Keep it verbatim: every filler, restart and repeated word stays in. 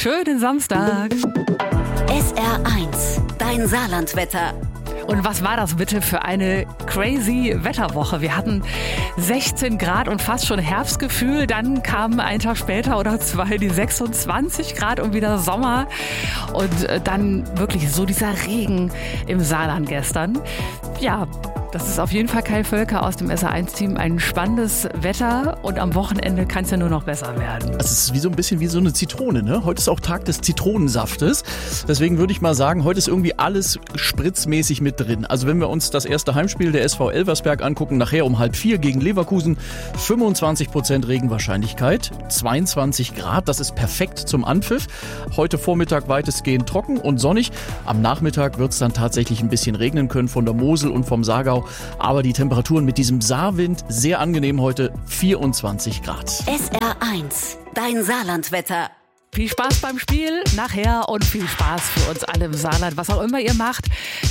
schönen Samstag. S R eins, dein Saarlandwetter. Und was war das bitte für eine crazy Wetterwoche? Wir hatten sechzehn Grad und fast schon Herbstgefühl. Dann kamen einen Tag später oder zwei die sechsundzwanzig Grad und wieder Sommer. Und dann wirklich so dieser Regen im Saarland gestern. Ja, das ist auf jeden Fall Kai Völker aus dem S R eins Team. Ein spannendes Wetter und am Wochenende kann es ja nur noch besser werden. Also es ist wie so ein bisschen wie so eine Zitrone, ne? Heute ist auch Tag des Zitronensaftes. Deswegen würde ich mal sagen, heute ist irgendwie alles spritzmäßig mit drin. Also wenn wir uns das erste Heimspiel der S V Elversberg angucken, nachher um halb vier gegen Leverkusen, fünfundzwanzig Prozent Regenwahrscheinlichkeit, zweiundzwanzig Grad, das ist perfekt zum Anpfiff. Heute Vormittag weitestgehend trocken und sonnig. Am Nachmittag wird es dann tatsächlich ein bisschen regnen können von der Mosel und vom Saargau. Aber die Temperaturen mit diesem Saarwind sehr angenehm heute, vierundzwanzig Grad. S R eins, dein Saarlandwetter. Viel Spaß beim Spiel nachher und viel Spaß für uns alle im Saarland. Was auch immer ihr macht,